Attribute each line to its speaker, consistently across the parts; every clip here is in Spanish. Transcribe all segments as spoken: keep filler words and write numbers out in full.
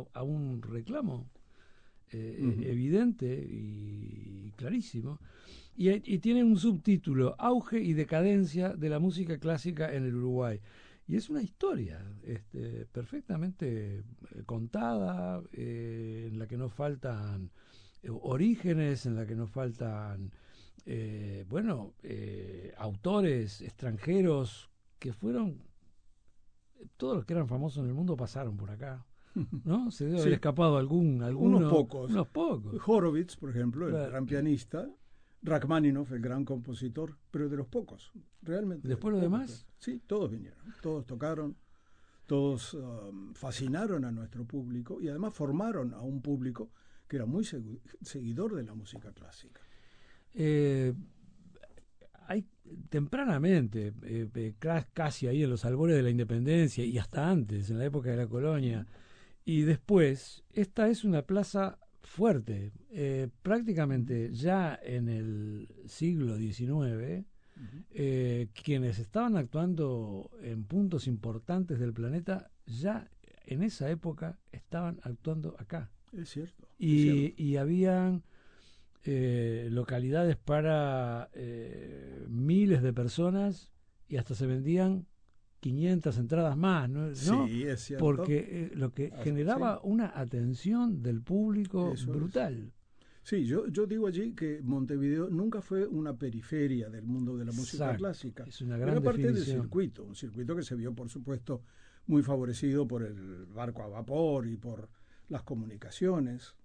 Speaker 1: a, a un reclamo eh,
Speaker 2: Uh-huh.
Speaker 1: evidente y, y clarísimo. Y, y tiene un subtítulo: Auge y decadencia de la música clásica en el Uruguay. Y es una historia este, perfectamente eh, contada, eh, en la que no faltan eh, orígenes, en la que no faltan, eh, bueno, eh, autores extranjeros que fueron, todos los que eran famosos en el mundo pasaron por acá, ¿no? Se debe haber
Speaker 2: Sí,
Speaker 1: escapado algún,
Speaker 2: unos
Speaker 1: alguno,
Speaker 2: pocos.
Speaker 1: unos pocos.
Speaker 2: Horowitz, por ejemplo, el
Speaker 1: Claro.
Speaker 2: gran pianista, Rachmaninoff, el gran compositor, pero de los pocos, realmente de los
Speaker 1: Después lo
Speaker 2: pocos.
Speaker 1: demás,
Speaker 2: Sí, todos vinieron, todos tocaron, todos um, fascinaron a nuestro público y además formaron a un público que era muy segu- seguidor de la música clásica.
Speaker 1: eh, hay tempranamente, eh, eh, casi ahí en los albores de la independencia y hasta antes, en la época de la colonia, y después, esta es una plaza fuerte. Eh, prácticamente ya en el siglo diecinueve,
Speaker 2: Uh-huh.
Speaker 1: eh, quienes estaban actuando en puntos importantes del planeta, ya en esa época estaban actuando acá.
Speaker 2: Es cierto, es
Speaker 1: Y,
Speaker 2: cierto.
Speaker 1: y habían eh, localidades para eh, miles de personas y hasta se vendían quinientas entradas más, ¿no? ¿No?
Speaker 2: Sí, es cierto.
Speaker 1: Porque eh, lo que
Speaker 2: Ah, sí,
Speaker 1: generaba una atención del público
Speaker 2: eso es.
Speaker 1: brutal.
Speaker 2: Sí, yo, yo digo allí que Montevideo nunca fue una periferia del mundo de la música
Speaker 1: Exacto,
Speaker 2: clásica.
Speaker 1: es una gran
Speaker 2: Era parte del
Speaker 1: definición.
Speaker 2: circuito, un circuito que se vio, por supuesto, muy favorecido por el barco a vapor y por las comunicaciones.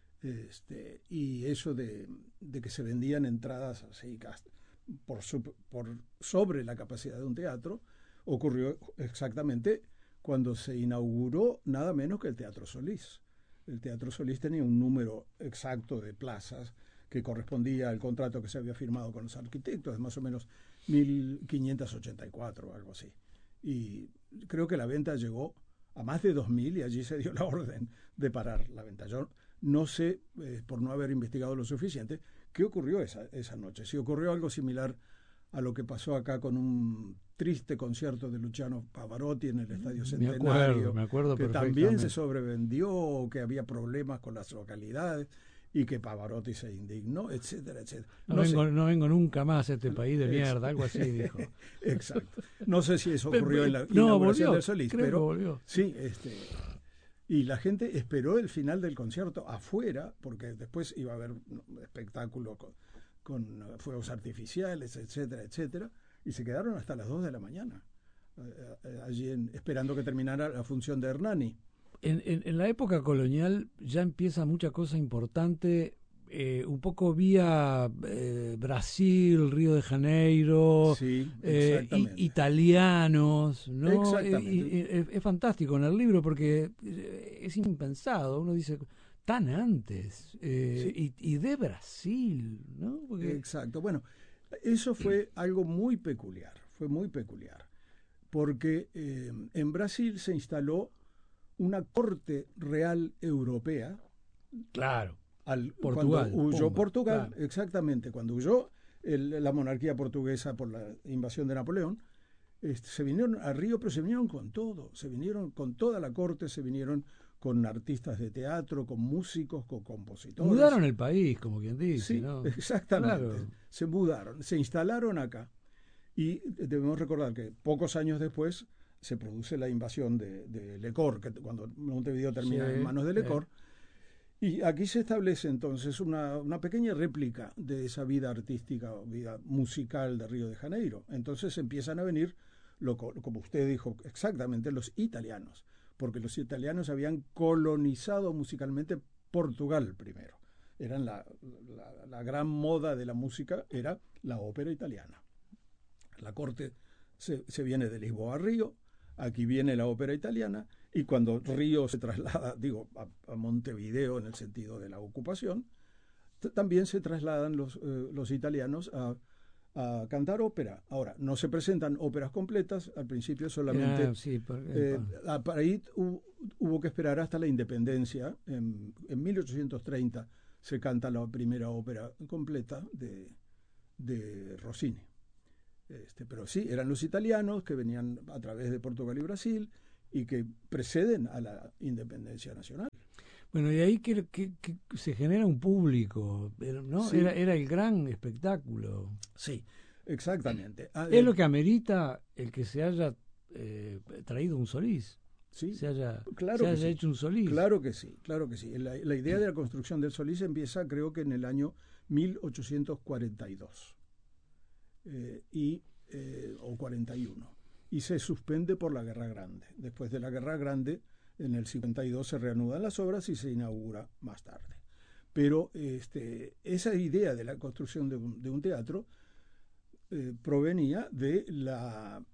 Speaker 2: Este, y eso de, de que se vendían entradas así por, por sobre la capacidad de un teatro ocurrió exactamente cuando se inauguró nada menos que el Teatro Solís. El Teatro Solís tenía un número exacto de plazas que correspondía al contrato que se había firmado con los arquitectos, de más o menos mil quinientos ochenta y cuatro o algo así. Y creo que la venta llegó a más de dos mil y allí se dio la orden de parar la venta. Yo no sé, eh, por no haber investigado lo suficiente, qué ocurrió esa, esa noche. Si ocurrió algo similar a lo que pasó acá con un triste concierto de Luciano Pavarotti en el Estadio
Speaker 1: Me acuerdo,
Speaker 2: Centenario,
Speaker 1: me acuerdo
Speaker 2: que también se
Speaker 1: perfectamente.
Speaker 2: sobrevendió, que había problemas con las localidades y que Pavarotti se indignó, etcétera, etcétera.
Speaker 1: No,
Speaker 2: No
Speaker 1: vengo,
Speaker 2: sé.
Speaker 1: no vengo nunca más a este país de
Speaker 2: Ex-
Speaker 1: mierda, algo así dijo.
Speaker 2: Exacto. No sé si eso
Speaker 1: Pe-
Speaker 2: ocurrió
Speaker 1: pe-
Speaker 2: en la
Speaker 1: No,
Speaker 2: inauguración del
Speaker 1: volvió,
Speaker 2: Solís,
Speaker 1: creo que
Speaker 2: pero
Speaker 1: volvió.
Speaker 2: sí, este, y la gente esperó el final del concierto afuera, porque después iba a haber un espectáculo con, con fuegos artificiales, etcétera, etcétera, y se quedaron hasta las dos de la mañana, eh, eh, allí en, esperando que terminara la función de Hernani.
Speaker 1: En, en, en la época colonial ya empieza mucha cosa importante, eh, un poco vía eh, Brasil, Río de Janeiro,
Speaker 2: Sí,
Speaker 1: eh, i-
Speaker 2: exactamente.
Speaker 1: italianos, ¿no? Eh,
Speaker 2: Exactamente.
Speaker 1: y- y- es, es fantástico en el libro porque eh, es impensado. Uno dice, tan antes, eh,
Speaker 2: Sí,
Speaker 1: y, y de Brasil, ¿no? Porque,
Speaker 2: exacto. Bueno, eso fue algo muy peculiar, fue muy peculiar, porque eh, en Brasil se instaló una corte real europea
Speaker 1: claro,
Speaker 2: al, cuando
Speaker 1: Portugal,
Speaker 2: huyó
Speaker 1: pumba,
Speaker 2: Portugal,
Speaker 1: claro.
Speaker 2: exactamente, cuando huyó el, la monarquía portuguesa por la invasión de Napoleón, este, se vinieron a Río, pero se vinieron con todo, se vinieron con toda la corte, se vinieron con artistas de teatro, con músicos, con compositores.
Speaker 1: Mudaron el país, como quien dice,
Speaker 2: Sí,
Speaker 1: ¿no?
Speaker 2: exactamente,
Speaker 1: Claro.
Speaker 2: se mudaron, se instalaron acá. Y debemos recordar que pocos años después se produce la invasión de, de Lecor, que cuando Montevideo
Speaker 1: Sí,
Speaker 2: termina en manos de
Speaker 1: eh,
Speaker 2: Lecor. Y aquí se establece entonces una, una pequeña réplica de esa vida artística, vida musical de Río de Janeiro. Entonces empiezan a venir, lo, como usted dijo exactamente, los italianos, porque los italianos habían colonizado musicalmente Portugal primero. Eran la, la, la gran moda de la música era la ópera italiana. La corte se, se viene de Lisboa a Río, aquí viene la ópera italiana, y cuando Río se traslada, digo, a, a Montevideo en el sentido de la ocupación, también se trasladan los, eh, los italianos a, a cantar ópera. Ahora, no se presentan óperas completas, al principio solamente...
Speaker 1: era, sí, por- el
Speaker 2: Eh,
Speaker 1: pan.
Speaker 2: para ahí hubo, hubo que esperar hasta la independencia. En, en mil ochocientos treinta se canta la primera ópera completa de, de Rossini. Este, pero sí, eran los italianos que venían a través de Portugal y Brasil y que preceden a la independencia nacional.
Speaker 1: Bueno, y ahí que, que, que se genera un público, ¿no?
Speaker 2: Sí.
Speaker 1: Era, era el gran espectáculo.
Speaker 2: Sí, exactamente. Ah,
Speaker 1: Es
Speaker 2: eh,
Speaker 1: lo que amerita el que se haya eh, traído un Solís,
Speaker 2: sí,
Speaker 1: se haya,
Speaker 2: claro
Speaker 1: se
Speaker 2: que
Speaker 1: haya
Speaker 2: sí.
Speaker 1: hecho un Solís.
Speaker 2: Claro que sí, claro que sí. La, la idea de la construcción del Solís empieza, creo que en el año mil ochocientos cuarenta y dos eh, y, eh, o cuarenta y uno, y se suspende por la Guerra Grande. Después de la Guerra Grande, en el cincuenta y dos se reanudan las obras y se inaugura más tarde. Pero este, esa idea de la construcción de un, de un teatro eh, provenía de la,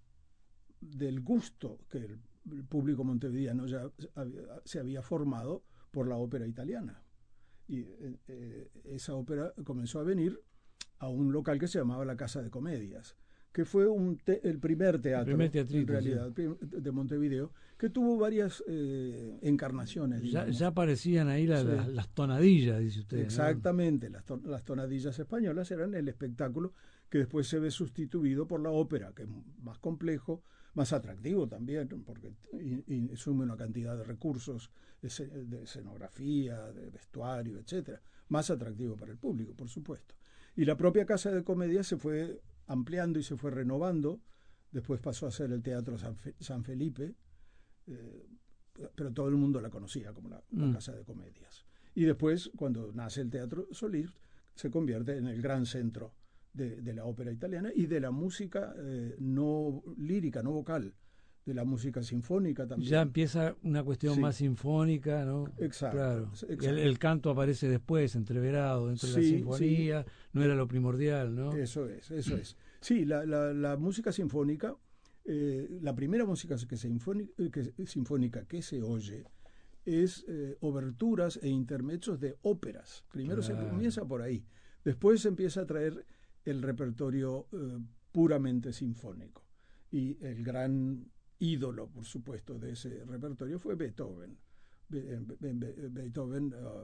Speaker 2: del gusto que el, el público montevideano ya había, se había formado por la ópera italiana. Y eh, esa ópera comenzó a venir a un local que se llamaba la Casa de Comedias, que fue un te el primer teatro,
Speaker 1: el primer
Speaker 2: en realidad,
Speaker 1: sí,
Speaker 2: de Montevideo, que tuvo varias eh, encarnaciones.
Speaker 1: Ya,
Speaker 2: digamos.
Speaker 1: ya aparecían ahí la,
Speaker 2: Sí.
Speaker 1: la, las tonadillas, dice usted.
Speaker 2: Exactamente, ¿no? las, to las tonadillas españolas eran el espectáculo que después se ve sustituido por la ópera, que es más complejo, más atractivo también, porque sume una cantidad de recursos de escenografía, de vestuario, etcétera, más atractivo para el público, por supuesto. Y la propia Casa de Comedia se fue ampliando y se fue renovando. Después pasó a ser el Teatro San, Fe San Felipe, eh, pero todo el mundo la conocía como la, la mm. Casa de Comedias. Y después, cuando nace el Teatro Solís, se convierte en el gran centro de, de la ópera italiana y de la música eh, no lírica, no vocal, de la música sinfónica también.
Speaker 1: Ya empieza una cuestión sí. más sinfónica, ¿no?
Speaker 2: Exacto.
Speaker 1: Claro.
Speaker 2: exacto.
Speaker 1: El, el canto aparece después, entreverado, dentro sí, de la sinfonía, sí. no era lo primordial, ¿no?
Speaker 2: Eso es, eso es. Sí, la, la, la música sinfónica, eh, la primera música que, sinfónica, que, sinfónica que se oye es eh, oberturas e intermedios de óperas. Primero claro. se comienza por ahí. Después se empieza a traer el repertorio eh, puramente sinfónico. Y el gran ídolo, por supuesto, de ese repertorio fue Beethoven. Be Be Be Beethoven uh,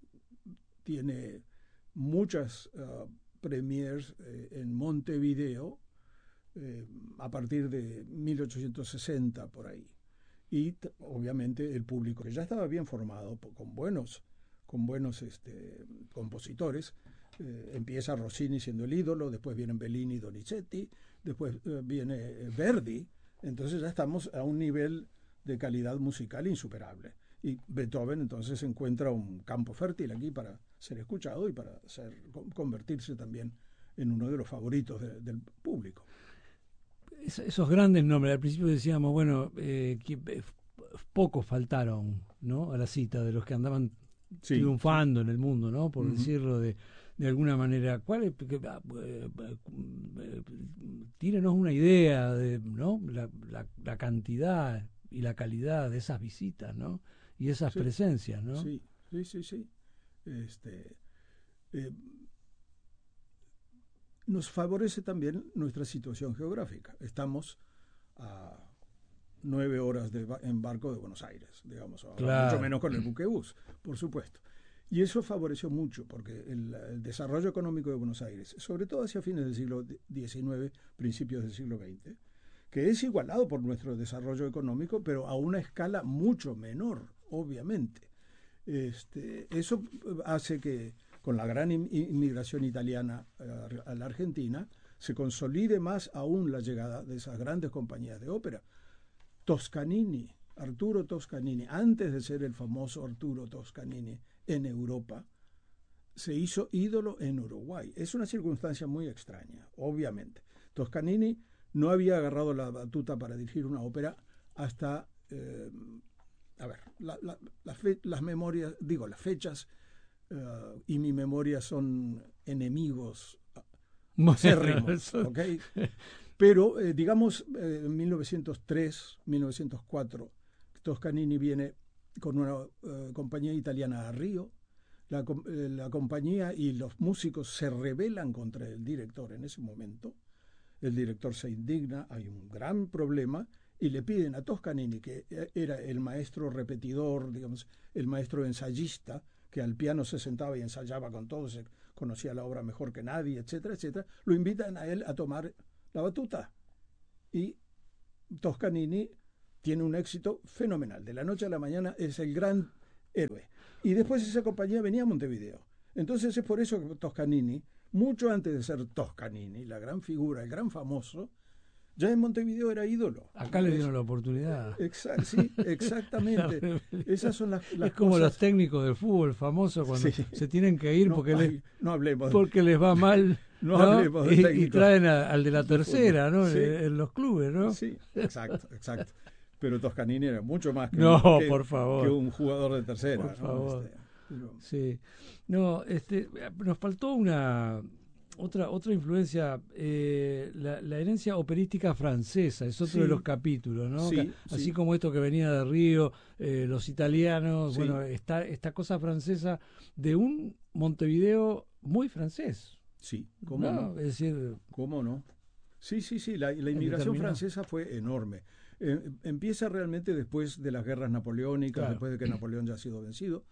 Speaker 2: tiene muchas uh, premiers eh, en Montevideo eh, a partir de mil ochocientos sesenta, por ahí. Y obviamente el público que ya estaba bien formado, con buenos, con buenos este, compositores. Eh, empieza Rossini siendo el ídolo, después vienen Bellini y Donizetti, después eh, viene eh, Verdi. Entonces ya estamos a un nivel de calidad musical insuperable. Y Beethoven entonces encuentra un campo fértil aquí para ser escuchado y para ser, convertirse también en uno de los favoritos de, del público.
Speaker 1: Es, esos grandes nombres, al principio decíamos, bueno, eh, que, eh, pocos faltaron, ¿no?, a la cita de los que andaban sí, triunfando sí. en el mundo, ¿no?, por uh-huh. decirlo de, de alguna manera. ¿Cuál es, que, eh, eh, tírenos una idea de, ¿no?, la, la, la cantidad y la calidad de esas visitas, ¿no?, y esas sí, presencias, ¿no?
Speaker 2: Sí, sí, sí, sí. Este, eh, nos favorece también nuestra situación geográfica. Estamos a nueve horas de en barco de Buenos Aires, digamos, claro. mucho menos con el buquebús, por supuesto. Y eso favoreció mucho, porque el, el desarrollo económico de Buenos Aires, sobre todo hacia fines del siglo diecinueve, principios del siglo veinte, que es igualado por nuestro desarrollo económico, pero a una escala mucho menor, obviamente. Este, eso hace que, con la gran inmigración italiana a la Argentina, se consolide más aún la llegada de esas grandes compañías de ópera. Toscanini, Arturo Toscanini, antes de ser el famoso Arturo Toscanini en Europa, se hizo ídolo en Uruguay. Es una circunstancia muy extraña, obviamente. Toscanini no había agarrado la batuta para dirigir una ópera hasta, eh, a ver, la, la, la fe, las memorias, digo, las fechas uh, y mi memoria son enemigos acérrimos, ¿ok? Pero, eh, digamos, eh, en mil novecientos tres, mil novecientos cuatro, Toscanini viene con una uh, compañía italiana a Río. La, eh, la compañía y los músicos se rebelan contra el director en ese momento. El director se indigna, hay un gran problema, y le piden a Toscanini, que era el maestro repetidor, digamos, el maestro ensayista, que al piano se sentaba y ensayaba con todos, conocía la obra mejor que nadie, etcétera, etcétera, lo invitan a él a tomar la batuta. Y Toscanini tiene un éxito fenomenal. De la noche a la mañana es el gran héroe. Y después esa compañía venía a Montevideo. Entonces es por eso que Toscanini, mucho antes de ser Toscanini, la gran figura, el gran famoso, ya en Montevideo era ídolo.
Speaker 1: Acá le dieron la oportunidad.
Speaker 2: Exa sí, exactamente. Esas son las, las
Speaker 1: es como
Speaker 2: cosas...
Speaker 1: los técnicos del fútbol famosos cuando sí. se tienen que ir
Speaker 2: no,
Speaker 1: porque,
Speaker 2: ay,
Speaker 1: les,
Speaker 2: no hablemos
Speaker 1: porque les va mal.
Speaker 2: No,
Speaker 1: ¿no?
Speaker 2: hablemos de
Speaker 1: y,
Speaker 2: técnicos.
Speaker 1: Y traen a, al de la tercera, ¿no?
Speaker 2: Sí.
Speaker 1: En, en los clubes, ¿no?
Speaker 2: Sí, exacto, exacto. Pero Toscanini era mucho más que,
Speaker 1: no,
Speaker 2: un, que,
Speaker 1: por favor.
Speaker 2: que un jugador de tercera.
Speaker 1: Por
Speaker 2: ¿no?
Speaker 1: favor.
Speaker 2: Este, pero...
Speaker 1: Sí. No, este, nos faltó una otra otra influencia, eh, la, la herencia operística francesa, es otro
Speaker 2: sí.
Speaker 1: de los capítulos, ¿no?
Speaker 2: Sí,
Speaker 1: Así
Speaker 2: sí.
Speaker 1: como esto que venía de Río, eh, los italianos,
Speaker 2: sí.
Speaker 1: bueno, esta, esta cosa francesa de un Montevideo muy francés.
Speaker 2: Sí, ¿cómo no?
Speaker 1: no? Es decir,
Speaker 2: ¿cómo no? Sí, sí, sí, la, la inmigración francesa fue enorme. Eh, empieza realmente después de las guerras napoleónicas, claro. después de que Napoleón ya ha sido vencido.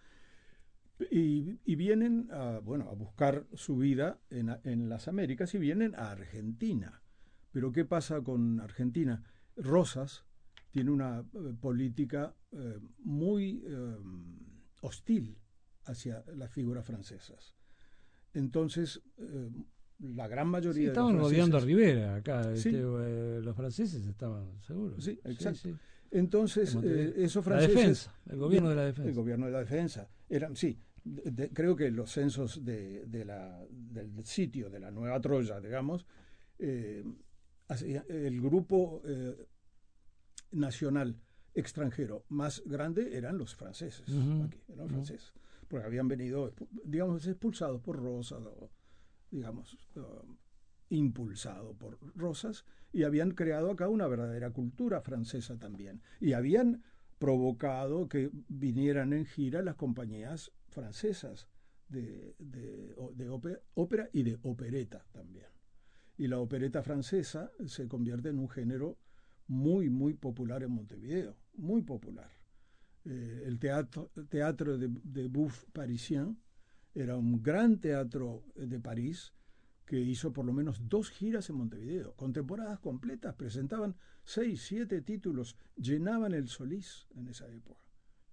Speaker 2: Y, y vienen a, bueno, a buscar su vida en, en las Américas y vienen a Argentina. Pero ¿qué pasa con Argentina? Rosas tiene una eh, política eh, muy eh, hostil hacia las figuras francesas. Entonces, eh, la gran mayoría
Speaker 1: sí, estaban
Speaker 2: de los
Speaker 1: rodeando a
Speaker 2: franceses,
Speaker 1: Rivera acá,
Speaker 2: sí.
Speaker 1: este, eh, los franceses estaban seguros.
Speaker 2: Sí, exacto.
Speaker 1: Sí, sí.
Speaker 2: Entonces, eh, esos franceses...
Speaker 1: La defensa, el gobierno de la defensa.
Speaker 2: El gobierno de la defensa. Eran, sí, de, de, creo que los censos de, de la, del sitio, de la Nueva Troya, digamos, eh, el grupo eh, nacional extranjero más grande eran los franceses, uh-huh. aquí, eran los uh-huh. franceses, porque habían venido, digamos, expulsados por Rosas, o, digamos, uh, impulsado por Rosas, y habían creado acá una verdadera cultura francesa también, y habían provocado que vinieran en gira las compañías francesas de, de, de ópera y de opereta también. Y la opereta francesa se convierte en un género muy, muy popular en Montevideo, muy popular. Eh, el teatro, teatro de, de Bouffe Parisien era un gran teatro de París que hizo por lo menos dos giras en Montevideo, con temporadas completas, presentaban seis, siete títulos, llenaban el Solís en esa época.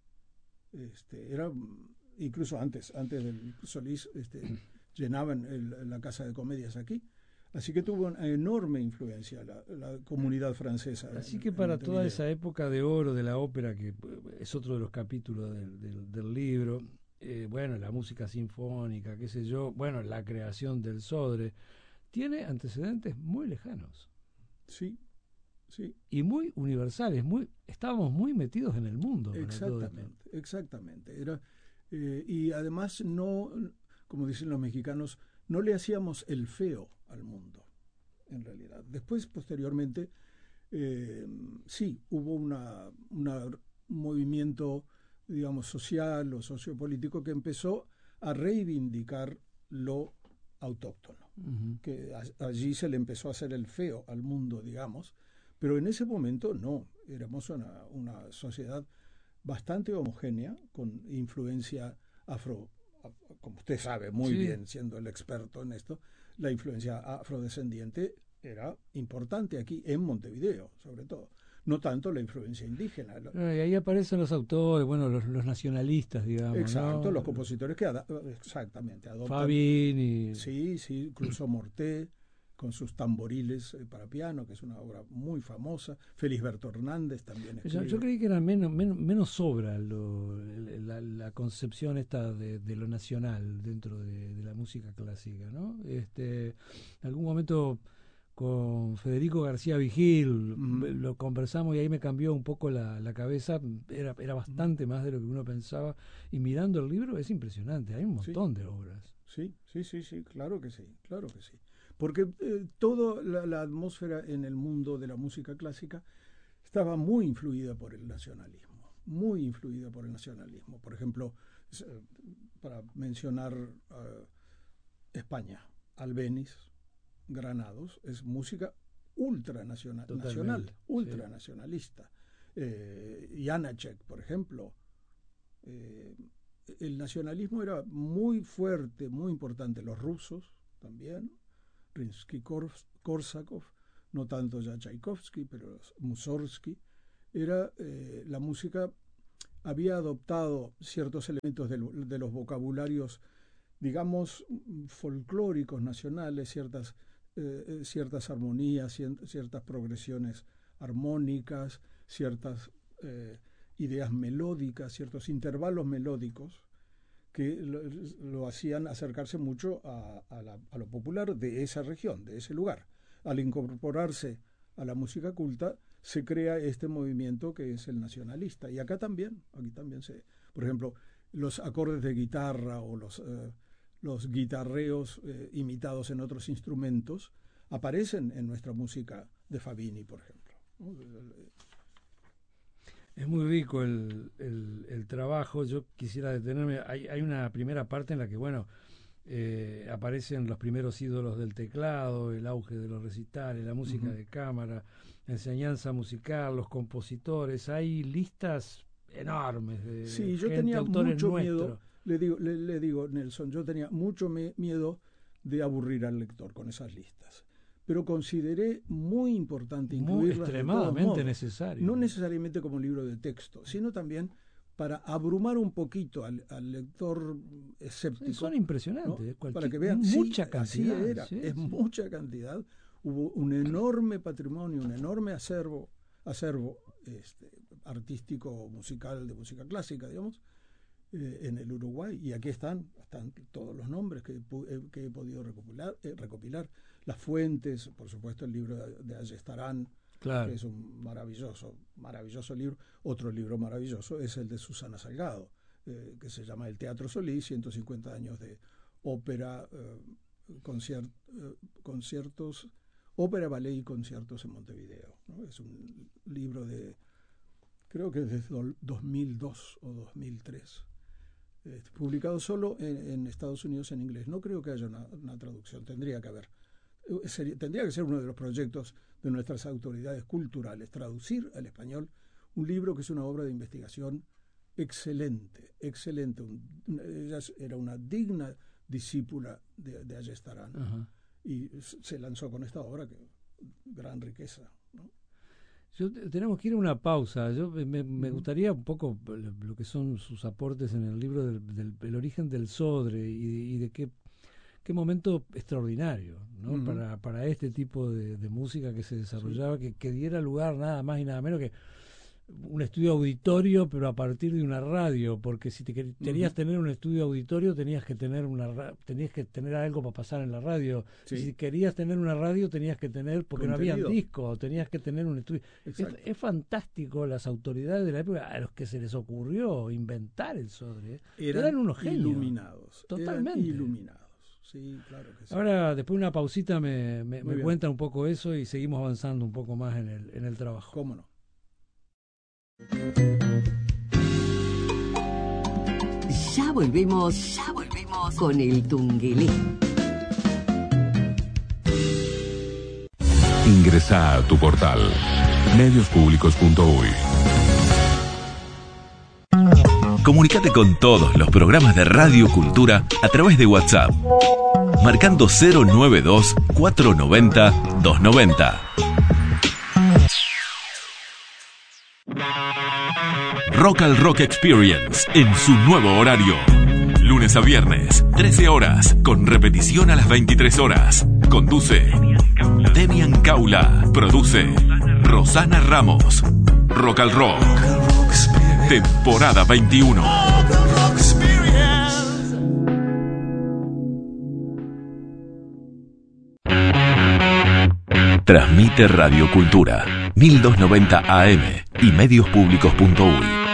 Speaker 2: Este, era incluso antes, antes del Solís, este, llenaban el, la Casa de Comedias aquí. Así que tuvo una enorme influencia la, la comunidad francesa.
Speaker 1: Así
Speaker 2: en,
Speaker 1: que para
Speaker 2: en
Speaker 1: toda esa época de oro de la ópera, que es otro de los capítulos del, del, del libro, eh, bueno, la música sinfónica, qué sé yo, bueno, la creación del Sodre, tiene antecedentes muy lejanos.
Speaker 2: Sí, sí.
Speaker 1: Y muy universales, muy, estábamos muy metidos en el mundo.
Speaker 2: Exactamente, exactamente. Era, eh, y además no, como dicen los mexicanos, no le hacíamos el feo al mundo, en realidad. Después, posteriormente, eh, sí, hubo una, una, un movimiento, digamos, social o sociopolítico que empezó a reivindicar lo autóctono, uh-huh. que a, allí se le empezó a hacer el feo al mundo, digamos, pero en ese momento no, éramos una, una sociedad bastante homogénea, con influencia afro, como usted sabe muy sí. bien, siendo el experto en esto, la influencia afrodescendiente era importante aquí en Montevideo, sobre todo. No tanto la influencia indígena.
Speaker 1: Y ahí aparecen los autores, bueno, los, los nacionalistas, digamos.
Speaker 2: Exacto,
Speaker 1: ¿no?
Speaker 2: los compositores que ada exactamente adoptan.
Speaker 1: Fabini.
Speaker 2: Sí, sí, incluso Morté, con sus tamboriles para piano, que es una obra muy famosa. Felisberto Hernández también escribe.
Speaker 1: Yo, yo creí que era menos, menos, menos sobra lo, la, la concepción esta de, de lo nacional dentro de, de la música clásica, ¿no? Este, en algún momento con Federico García Vigil mm. lo conversamos y ahí me cambió un poco la, la cabeza, era, era bastante mm. más de lo que uno pensaba, y mirando el libro es impresionante, hay un montón sí. de obras.
Speaker 2: Sí, sí, sí, sí, claro que sí, claro que sí. Porque eh, toda la, la atmósfera en el mundo de la música clásica estaba muy influida por el nacionalismo, muy influida por el nacionalismo. Por ejemplo, para mencionar uh, España, Albéniz, Granados, es música ultranacional, nacional, ultranacionalista. Sí. Eh, Janacek, por ejemplo. Eh, el nacionalismo era muy fuerte, muy importante. Los rusos también. Rimsky-Korsakov, no tanto ya Tchaikovsky, pero Mussorgsky, era eh, la música había adoptado ciertos elementos de, de los vocabularios, digamos, folclóricos nacionales, ciertas, eh, ciertas armonías, ciertas progresiones armónicas, ciertas eh, ideas melódicas, ciertos intervalos melódicos que lo, lo hacían acercarse mucho a, a, la, a lo popular de esa región, de ese lugar. Al incorporarse a la música culta, se crea este movimiento que es el nacionalista. Y acá también, aquí también se, por ejemplo, los acordes de guitarra o los, eh, los guitarreos eh, imitados en otros instrumentos aparecen en nuestra música de Fabini, por ejemplo.
Speaker 1: Es muy rico el, el, el trabajo. Yo quisiera detenerme. Hay, hay una primera parte en la que, bueno, eh, aparecen los primeros ídolos del teclado, el auge de los recitales, la música uh-huh. de cámara, enseñanza musical, los compositores. Hay listas enormes de
Speaker 2: sí, yo
Speaker 1: gente,
Speaker 2: tenía
Speaker 1: autores
Speaker 2: mucho
Speaker 1: nuestros.
Speaker 2: miedo. Le digo, le, le digo, Nelson, yo tenía mucho me, miedo de aburrir al lector con esas listas. Pero consideré muy importante incluirlas.
Speaker 1: Muy extremadamente necesario.
Speaker 2: No necesariamente como libro de texto, sino también para abrumar un poquito al, al lector escéptico.
Speaker 1: Sí, son impresionantes.
Speaker 2: ¿no?
Speaker 1: Cualquier,
Speaker 2: para que vean,
Speaker 1: mucha
Speaker 2: sí,
Speaker 1: cantidad.
Speaker 2: Así era,
Speaker 1: sí,
Speaker 2: es
Speaker 1: sí.
Speaker 2: mucha cantidad. Hubo un enorme patrimonio, un enorme acervo, acervo este, artístico, musical, de música clásica, digamos, eh, en el Uruguay. Y aquí están, están todos los nombres que, que he podido recopilar, eh, recopilar. Las fuentes, por supuesto el libro de, de Ayestarán, claro. que es un maravilloso, maravilloso libro. Otro libro maravilloso es el de Susana Salgado, eh, que se llama El Teatro Solís, ciento cincuenta años de ópera, eh, conciert, eh, conciertos, ópera, ballet y conciertos en Montevideo, ¿no? Es un libro de, creo que es de dos mil dos o dos mil tres, eh, publicado solo en, en Estados Unidos en inglés. No creo que haya una, una traducción, tendría que haber. Sería, tendría que ser uno de los proyectos de nuestras autoridades culturales, traducir al español un libro que es una obra de investigación excelente, excelente. Un, ella era una digna discípula de, de Ayestarán uh-huh. y se lanzó con esta obra, que gran riqueza, ¿no?
Speaker 1: Yo, tenemos que ir a una pausa. Yo me, me gustaría un poco lo que son sus aportes en el libro del, del el origen del Sodre y, y de qué qué momento extraordinario, ¿no? Uh-huh. para, para este tipo de, de música que se desarrollaba, sí. que, que diera lugar nada más y nada menos que un estudio auditorio, pero a partir de una radio, porque si te querías uh-huh. tener un estudio auditorio tenías que tener una tenías que tener algo para pasar en la radio. Sí. Y si querías tener una radio tenías que tener, porque contenido. No había discos, tenías que tener un estudio. Es, es fantástico, las autoridades de la época a los que se les ocurrió inventar el Sodre,
Speaker 2: eran,
Speaker 1: eran unos genios.
Speaker 2: Iluminados.
Speaker 1: Totalmente.
Speaker 2: Eran iluminados. Sí, claro que sí.
Speaker 1: Ahora, después de una pausita, me, me, me cuenta un poco eso y seguimos avanzando un poco más en el, en el trabajo.
Speaker 2: ¿Cómo no?
Speaker 3: Ya volvemos, ya volvemos con el Tungelé.
Speaker 4: Ingresa a tu portal medios públicos punto uy. Comunicate con todos los programas de Radio Cultura a través de WhatsApp, marcando cero noventa y dos, cuatrocientos noventa, doscientos noventa. Rock al Rock Experience en su nuevo horario. Lunes a viernes, trece horas, con repetición a las veintitrés horas. Conduce Demian Caula. Produce Rosana Ramos. Rock al Rock. Temporada veintiuno. Transmite Radio Cultura, mil doscientos noventa A M y medios públicos punto uy.